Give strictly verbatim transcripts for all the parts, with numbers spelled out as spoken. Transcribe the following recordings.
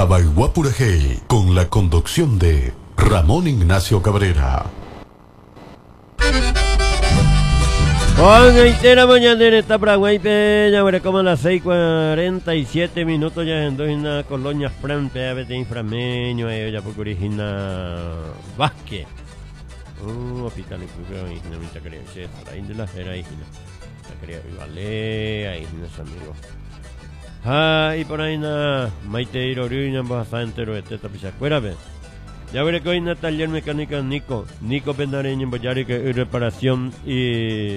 Tabaiguapurajey, con la conducción de Ramón Ignacio Cabrera. Con Aitera mañana está Paraguaype, ya veré como a las seis cuarenta y siete minutos ya en una colonia Frampe, a veces inframeño, ya por origina Vázquez. Uh, hospital incluso, ahí no me está queriendo decir, ahí de la era, ahí no. La quería vivale, ahí no es amigo. Ah, y por ahí na, Maite Iroriña, vas a entero de teta pisacuera, ve. Ya veré que hoy en el taller mecánica Nico, Nico Pendareño en Boyari, que es reparación y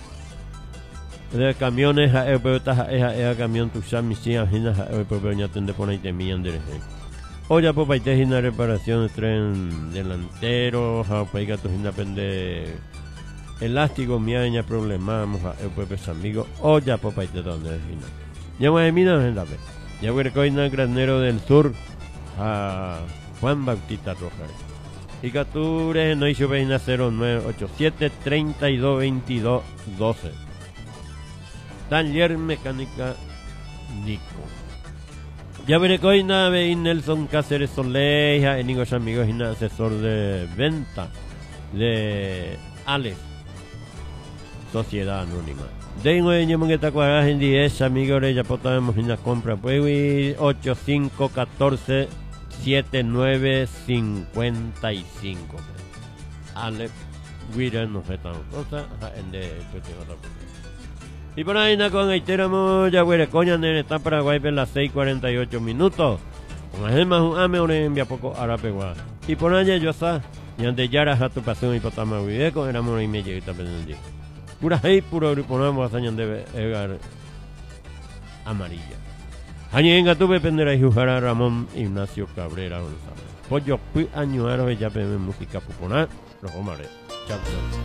de camiones, a el camión tu sami si ajinas a el propio ya tende por ahí te mían de oye pues ahí te una reparación tren delantero, a pues gatos independe elástico miaña problemamos a el propio amigo oye pues ahí te donde ya voy a mirar en la vez ya veré que hoy en el granero del sur a Juan Bautista Rojas y capture no hizo veinte cero nueve ocho siete treinta y dos veintidós doce. Taller mecánica Nico. Ya veré que hoy nave y Nelson Cáceres Soleja, en amigos amigos y asesor de venta de Alex Sociedad Anónima. De nuevo moneta cuadrada en diez amigos ya podemos ir a compra pues ocho cinco catorce siete nueve cincuenta y cinco. Alex Guira no sé tan cosa en de y por ahí na con Aiteramo ya huele coña en está Paraguay en las seis cuarenta y ocho minutos. Con el más un ame una envía poco arapegua. Y por allá yo sa y ante yara a tu pasión y potama con el amor y me llega también el día. Pura hey puro grupo no vamos a hacer de egar amarilla. Año en tuve pendera y jugar a Ramón Ignacio Cabrera González. Pollo pi año árabe ya pe música popular. Los homares. Chao.